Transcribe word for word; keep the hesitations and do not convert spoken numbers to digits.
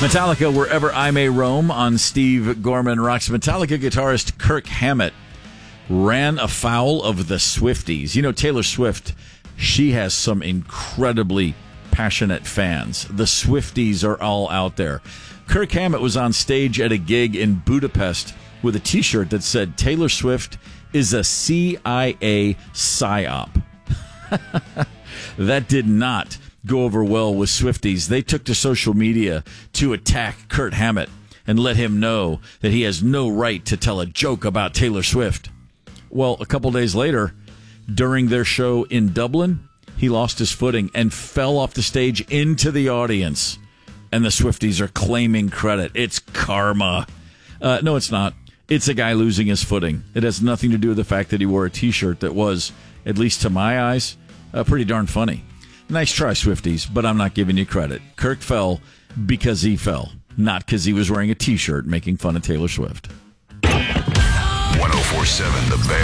Metallica, Wherever I May Roam on Steve Gorman Rocks. Metallica guitarist Kirk Hammett ran afoul of the Swifties. You know, Taylor Swift, she has some incredibly passionate fans. The Swifties are all out there. Kirk Hammett was on stage at a gig in Budapest with a T-shirt that said, Taylor Swift is a C I A psyop. That did not go over well with Swifties. They took to social media to attack Kirk Hammett and let him know that he has no right to tell a joke about Taylor Swift. Well, a couple days later, during their show in Dublin, he lost his footing and fell off the stage into the audience. And the Swifties are claiming credit. It's karma. Uh, no, it's not. It's a guy losing his footing. It has nothing to do with the fact that he wore a T-shirt that was, at least to my eyes, uh, pretty darn funny. Nice try, Swifties, but I'm not giving you credit. Kirk fell because he fell, not because he was wearing a T-shirt making fun of Taylor Swift. one oh four point seven The Bear.